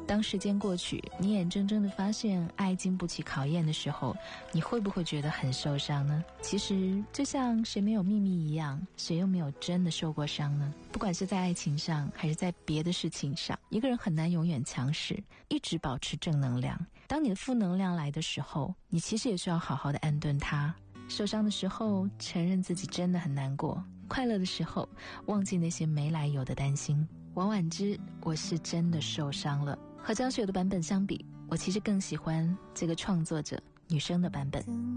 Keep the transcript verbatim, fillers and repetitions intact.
当时间过去，你眼睁睁地发现爱经不起考验的时候，你会不会觉得很受伤呢？其实就像谁没有秘密一样，谁又没有真的受过伤呢？不管是在爱情上还是在别的事情上，一个人很难永远强势，一直保持正能量。当你的负能量来的时候，你其实也需要好好的安顿它。受伤的时候承认自己真的很难过，快乐的时候忘记那些没来由的担心。王婉之，我是真的受伤了。和江雪的版本相比，我其实更喜欢这个创作者女生的版本。